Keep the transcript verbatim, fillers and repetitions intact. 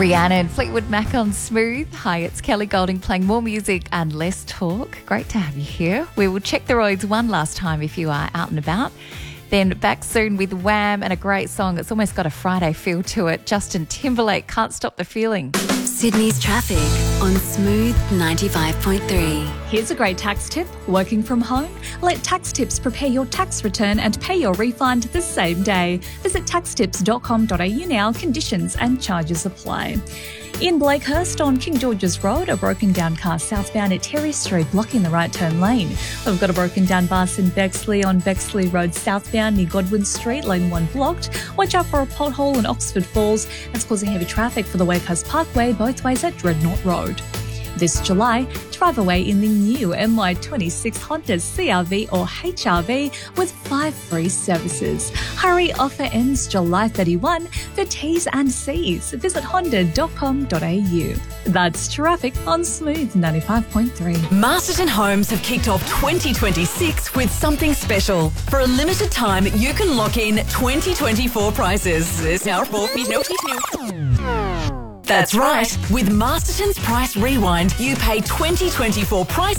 Rihanna and Fleetwood Mac on Smooth. Hi, it's Kelly Golding playing more music and less talk. Great to have you here. We will check the roads one last time if you are out and about. Then back soon with Wham and a great song. It's almost got a Friday feel to it. Justin Timberlake, Can't Stop the Feeling. Sydney's traffic on Smooth ninety-five point three. Here's a great tax tip. Working from home? Let Tax Tips prepare your tax return and pay your refund the same day. Visit tax tips dot com dot a u now. Conditions and charges apply. In Blakehurst on King George's Road, a broken down car southbound at Terry Street blocking the right turn lane. We've got a broken down bus in Bexley on Bexley Road southbound near Godwin Street, lane one blocked. Watch out for a pothole in Oxford Falls. That's causing heavy traffic for the Wakehurst Parkway both ways at Dreadnought Road. This July, drive away in the new M Y twenty-six Honda C R V or H R V with five free services. Hurry, offer ends July thirty-first. For T's and C's, visit honda dot com dot a u. That's traffic on Smooth ninety-five point three. Masterton Homes have kicked off twenty twenty-six with something special. For a limited time, you can lock in twenty twenty-four prices. There's now That's right. With Masterton's Price Rewind, you pay twenty twenty-four prices